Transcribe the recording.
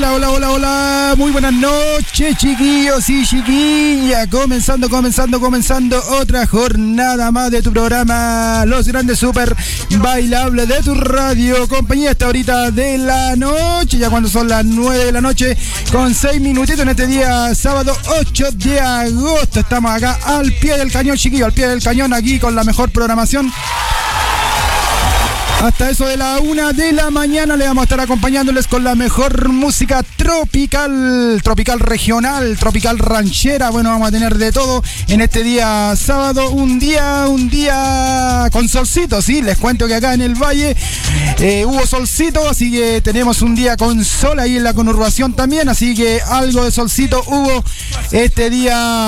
Hola, hola, hola, hola. Muy buenas noches, chiquillos y chiquillas. Comenzando otra jornada más de tu programa Los Grandes Super Bailables de tu radio. Compañía hasta ahorita de la noche, ya cuando son las 9 de la noche con 6 minutitos en este día sábado 8 de agosto. Estamos acá al pie del cañón, chiquillos, al pie del cañón, aquí con la mejor programación. Hasta eso de la 1 de la mañana le vamos a estar acompañándoles con la mejor música tropical regional, tropical ranchera. Bueno, vamos a tener de todo en este día sábado, un día con solcito, sí, les cuento que acá en el valle hubo solcito, así que tenemos un día con sol ahí en la conurbación también, así que algo de solcito hubo este día